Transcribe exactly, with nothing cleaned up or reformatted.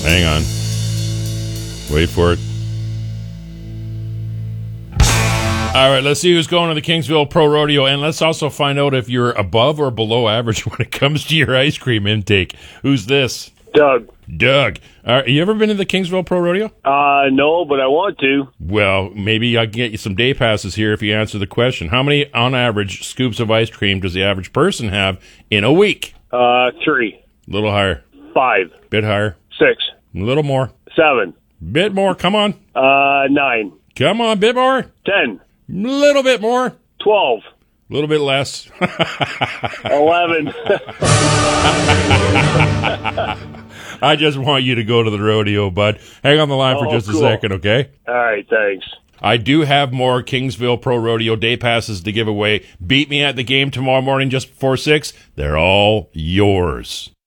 Hang on. Wait for it. All right, let's see who's going to the Kingsville Pro Rodeo, and let's also find out if you're above or below average when it comes to your ice cream intake. Who's this? Doug. Doug. All right, you ever been to the Kingsville Pro Rodeo? Uh, no, but I want to. Well, maybe I can get you some day passes here if you answer the question. How many, on average, scoops of ice cream does the average person have in a week? Uh, three. A little higher. Five. Bit higher. Six. A little more. Seven. Bit more. Come on. Uh, nine. Come on, bit more. Ten. A little bit more. Twelve. A little bit less. Eleven. I just want you to go to the rodeo, bud. Hang on the line Oh, for just cool. a second, okay? All right, thanks. I do have more Kingsville Pro Rodeo day passes to give away. Beat me at the game tomorrow morning just before six. They're all yours.